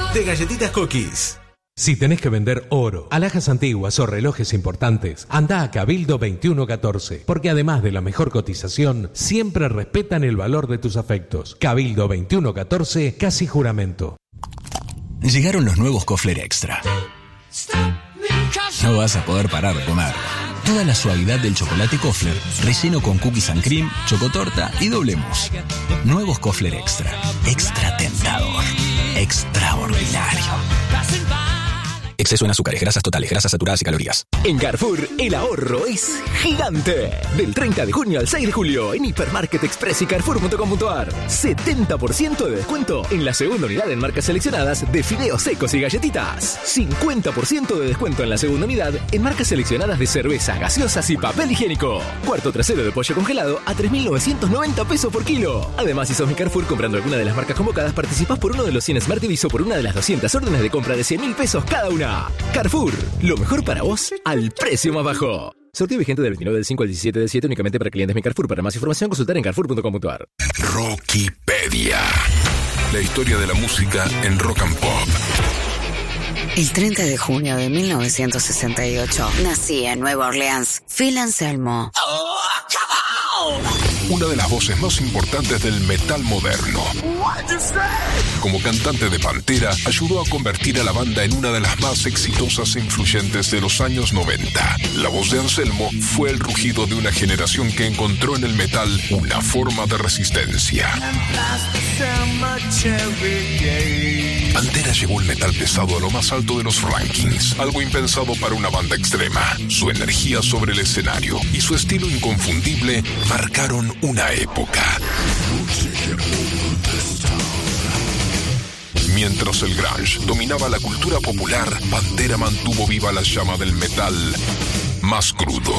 de Galletitas Cookies. Si tenés que vender oro, alhajas antiguas o relojes importantes, anda a Cabildo 2114, porque además de la mejor cotización, siempre respetan el valor de tus afectos. Cabildo 2114, casi juramento. Llegaron los nuevos Kofler Extra. No vas a poder parar de comer. Toda la suavidad del chocolate Kofler, relleno con cookies and cream, chocotorta y doble mousse. Nuevos Kofler Extra. Extra tentador. Extraordinario. Exceso en azúcares, grasas totales, grasas saturadas y calorías. En Carrefour, el ahorro es gigante. Del 30 de junio al 6 de julio, en Hipermarket Express y Carrefour.com.ar. 70% de descuento en la segunda unidad en marcas seleccionadas de fideos secos y galletitas. 50% de descuento en la segunda unidad en marcas seleccionadas de cerveza, gaseosas y papel higiénico. Cuarto trasero de pollo congelado a 3.990 pesos por kilo. Además, si sos mi Carrefour comprando alguna de las marcas convocadas, participás por uno de los 100 Smart TVs o por una de las 200 órdenes de compra de 100.000 pesos cada una. Carrefour, lo mejor para vos al precio más bajo. Sorteo vigente del 29 del 5 al 17 del 7 únicamente para clientes Mi Carrefour. Para más información consultar en Carrefour.com.ar. Rockipedia. La historia de la música en rock and pop. El 30 de junio de 1968 nacía en Nueva Orleans Phil Anselmo. Una de las voces más importantes del metal moderno. Como cantante de Pantera, ayudó a convertir a la banda en una de las más exitosas e influyentes de los años 90. La voz de Anselmo fue el rugido de una generación que encontró en el metal una forma de resistencia. Pantera llevó el metal pesado a lo más alto de los rankings, algo impensado para una banda extrema. Su energía sobre el escenario y su estilo inconfundible marcaron una época. Mientras el grunge dominaba la cultura popular, Pantera mantuvo viva la llama del metal más crudo.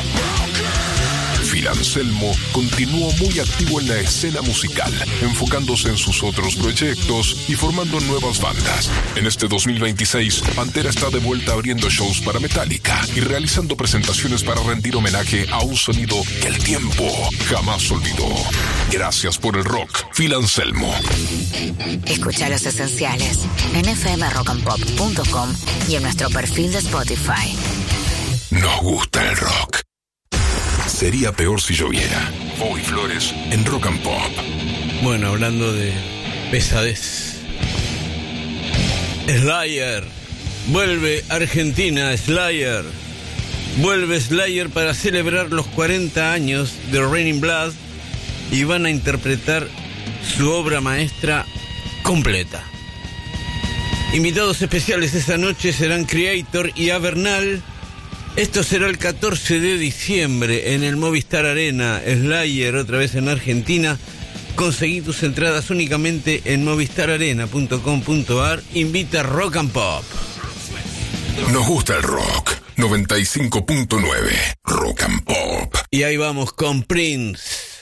Phil Anselmo continuó muy activo en la escena musical, enfocándose en sus otros proyectos y formando nuevas bandas. En este 2026, Pantera está de vuelta abriendo shows para Metallica y realizando presentaciones para rendir homenaje a un sonido que el tiempo jamás olvidó. Gracias por el rock, Phil Anselmo. Escucha Los Esenciales en fmrockandpop.com y en nuestro perfil de Spotify. Nos gusta el rock. Sería peor si lloviera. Bobby Flores en Rock and Pop. Bueno, hablando de pesadez. Slayer. Vuelve Argentina, Slayer. Vuelve Slayer para celebrar los 40 años de Raining Blood y van a interpretar su obra maestra completa. Invitados especiales esta noche serán Creator y Avernal. Esto será el 14 de diciembre en el Movistar Arena. Slayer otra vez en Argentina. Conseguí tus entradas únicamente en movistararena.com.ar. Invita Rock and Pop. Nos gusta el rock. 95.9 Rock and Pop. Y ahí vamos con Prince.